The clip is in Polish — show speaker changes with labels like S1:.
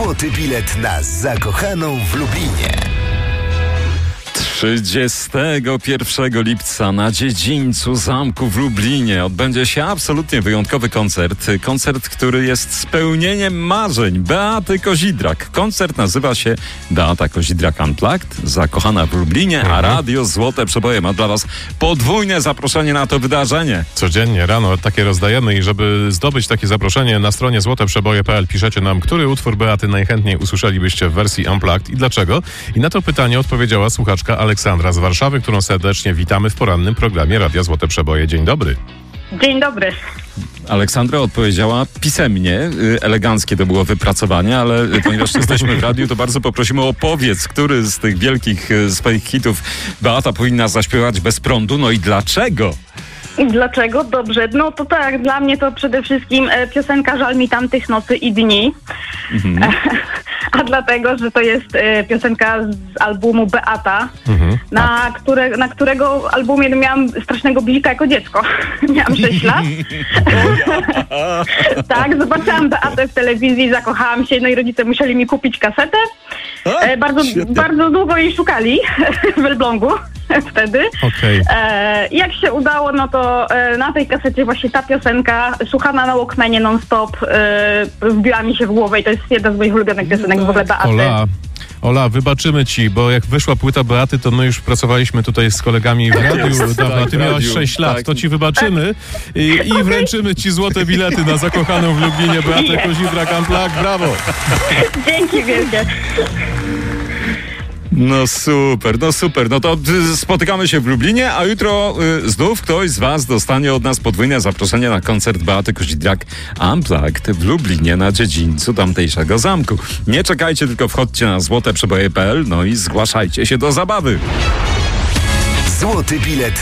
S1: Złoty bilet na zakochaną w Lublinie.
S2: 31 lipca na dziedzińcu zamku w Lublinie odbędzie się absolutnie wyjątkowy koncert. Koncert, który jest spełnieniem marzeń Beaty Kozidrak. Koncert nazywa się Beata Kozidrak Unplugged, zakochana w Lublinie, a Radio Złote Przeboje ma dla Was podwójne zaproszenie na to wydarzenie.
S3: Codziennie rano takie rozdajemy i żeby zdobyć takie zaproszenie, na stronie złoteprzeboje.pl piszecie nam, który utwór Beaty najchętniej usłyszelibyście w wersji Unplugged i dlaczego. I na to pytanie odpowiedziała słuchaczka Aleksandra z Warszawy, którą serdecznie witamy w porannym programie Radia Złote Przeboje. Dzień dobry.
S4: Dzień dobry.
S2: Aleksandra odpowiedziała pisemnie. Eleganckie to było wypracowanie, ale ponieważ jesteśmy w radiu, to bardzo poprosimy o opowiedz, który z tych wielkich swoich hitów Beata powinna zaśpiewać bez prądu, no i dlaczego?
S4: Dlaczego? Dobrze. No to tak, dla mnie to przede wszystkim piosenka Żal mi tamtych nocy i dni. A dlatego, że to jest piosenka z albumu Beata, na którego albumie miałam strasznego bzika jako dziecko. Miałam 6 lat. Tak, zobaczyłam Beatę w telewizji, zakochałam się, no i rodzice musieli mi kupić kasetę. Bardzo długo jej szukali w Elblągu wtedy.
S3: Okej.
S4: Jak się udało, no to na tej kasecie właśnie ta piosenka, słuchana na Walkmanie non-stop, wbiła mi się w głowę i to jest jedna z moich ulubionych piosenek w ogóle Beaty.
S3: Ola, wybaczymy ci, bo jak wyszła płyta Beaty, to my już pracowaliśmy tutaj z kolegami w radiu dawno. Ty miałaś 6 lat, to ci wybaczymy i wręczymy ci złote bilety na zakochaną w Lublinie Beatę Kozidrak Unplugged. Brawo!
S4: Dzięki wielkie.
S2: No super. No to spotykamy się w Lublinie, a jutro znów ktoś z Was dostanie od nas podwójne zaproszenie na koncert Beaty Kozidrak Unplugged w Lublinie na dziedzińcu tamtejszego zamku. Nie czekajcie, tylko wchodźcie na złoteprzeboje.pl, no i zgłaszajcie się do zabawy.
S1: Złoty bilet